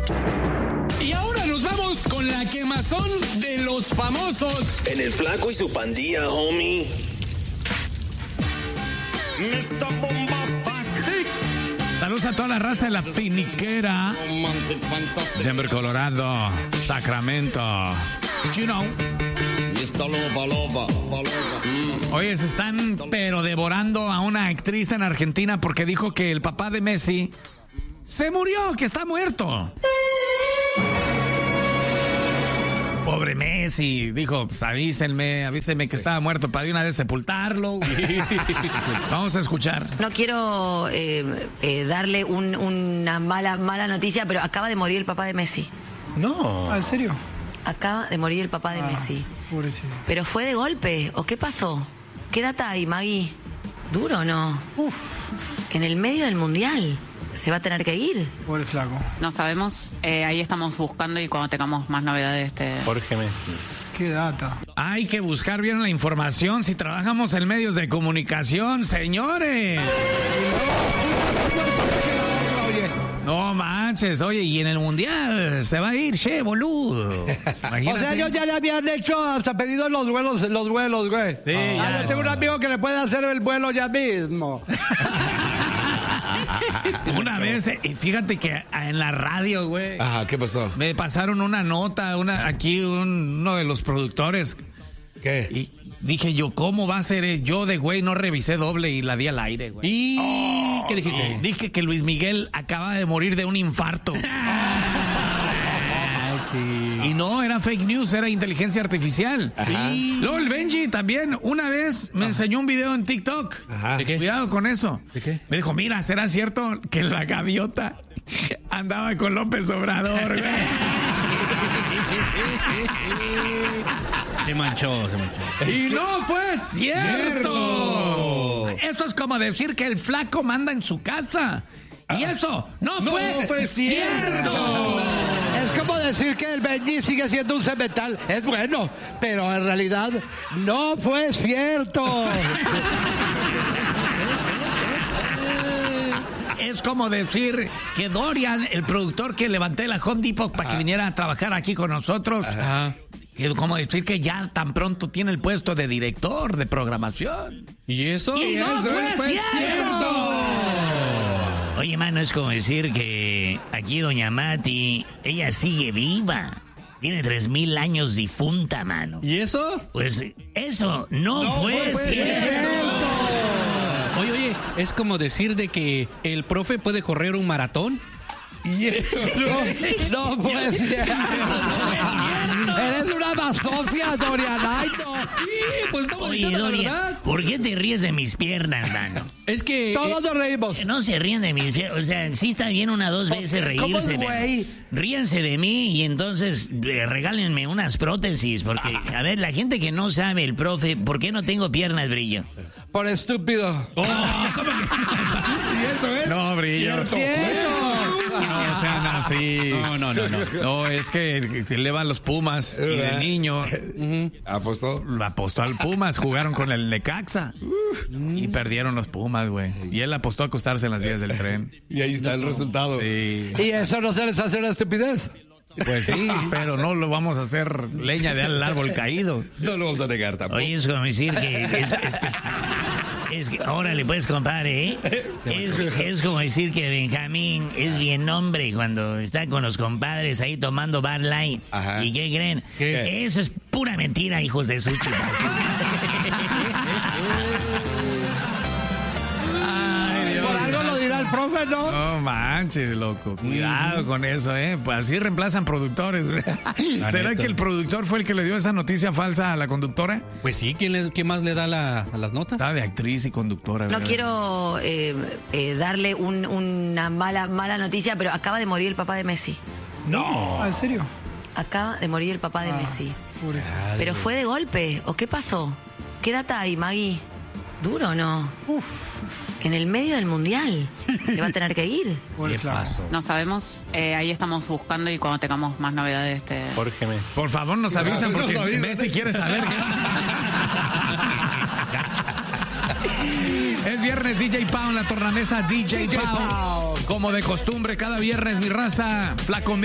Y ahora nos vamos con la quemazón de los famosos. En el Flaco y su pandilla, homie. Mr. Bombastic. Saludos a toda la raza de la finiquera. Denver, Colorado. Sacramento. You know. Oye, se están pero devorando a una actriz en Argentina porque dijo que el papá de Messi se murió, que está muerto. Pobre Messi, dijo, pues avísenme que estaba muerto para de una vez sepultarlo. Vamos a escuchar. No quiero darle una mala noticia, pero acaba de morir el papá de Messi. No. ¿En serio? Acaba de morir el papá de Messi. Pobrecito. ¿Pero fue de golpe o qué pasó? ¿Qué data hay, Maggie? ¿Duro o no? En el medio del mundial. ¿Se va a tener que ir? Pobre flaco. No sabemos, ahí estamos buscando y cuando tengamos más novedades Jorge Messi. Qué data. Hay que buscar bien la información si trabajamos en medios de comunicación, señores. No manches, oye, y en el mundial se va a ir, che, boludo. Imagínate. O sea, ellos ya le habían hecho hasta pedido los vuelos, güey. Sí, ya. Yo tengo un amigo que le puede hacer el vuelo ya mismo. Una vez, fíjate que en la radio, güey. Ajá, ¿qué pasó? Me pasaron una nota, uno de los productores. ¿Qué? Y dije yo, ¿cómo va a ser? Yo de güey no revisé doble y la di al aire, güey. ¿Y qué dijiste? Dije que Luis Miguel acaba de morir de un infarto. Y no, era fake news, era inteligencia artificial. Ajá. Y luego el Benji también, una vez me enseñó un video en TikTok. Ajá. ¿De qué? Cuidado con eso. ¿De qué? Me dijo, mira, ¿será cierto que la gaviota andaba con López Obrador, güey? Se manchó. Y no fue cierto. Eso es como decir que el flaco manda en su casa. Y eso no fue cierto. Es como decir que el Benji sigue siendo un cemental. Es bueno, pero en realidad no fue cierto. Es como decir que Dorian, el productor que levanté la Home Depot para que viniera a trabajar aquí con nosotros, es como decir que ya tan pronto tiene el puesto de director de programación. ¿Y eso? ¡Y no fue cierto! Oye, mano, es como decir que aquí doña Mati, ella sigue viva. Tiene 3,000 años difunta, mano. ¿Y eso? Pues eso no fue cierto. Oye, es como decir de que el profe puede correr un maratón. ¿Y eso? No fue cierto. Eres una basofia, Dorianaito. Pues estamos Oye, diciendo la Dorian, verdad. ¿por qué te ríes de mis piernas, mano? Es que... Todos nos reímos. No se ríen de mis piernas. O sea, sí está bien una o dos veces ¿cómo reírse. el pero güey? ríanse de mí y entonces regálenme unas prótesis. Porque, a ver, la gente que no sabe, el profe, ¿por qué no tengo piernas, Brillo? Por estúpido. ¿Y eso es? No, Brillo. No sean así. No. No, es que le va a los Pumas y de niño ¿Apostó? apostó al Pumas, jugaron con el Necaxa y perdieron los Pumas, güey. Y él apostó a acostarse en las vías del tren. Y ahí está el resultado. Sí. ¿Y eso no se les hace una estupidez? Pues sí, pero no lo vamos a hacer leña del árbol caído. No lo vamos a negar tampoco. Oye, es como decir que... Es que, órale, pues, compadre, ¿eh? Es como decir que Benjamín es bien hombre cuando está con los compadres ahí tomando Bud Light. Ajá. ¿Y qué creen? ¿Qué? Eso es pura mentira, hijos de su chica. Ay, Dios. Por algo lo dirá el profe, ¿no? No manches, loco. Cuidado con eso, ¿eh? Pues así reemplazan productores. ¿Será neta. que el productor fue el que le dio esa noticia falsa a la conductora? Pues sí, ¿quién más le da a las notas? Estaba de actriz y conductora. No ¿verdad? quiero darle una mala noticia, pero acaba de morir el papá de Messi. No. ¿En serio? Acaba de morir el papá de Messi. Pobrecito. ¿Pero fue de golpe o qué pasó? ¿Qué data hay, Maggie? ¿Duro o no? En el medio del mundial. ¿Se va a tener que ir? Pobre flaco. No sabemos, ahí estamos buscando y cuando tengamos más novedades Jorge Messi. Por favor, nos avisan Nos porque avisan. Messi quiere saber. Es viernes, DJ Pau en la tornamesa. DJ Pau. Como de costumbre, cada viernes, mi raza. Flaco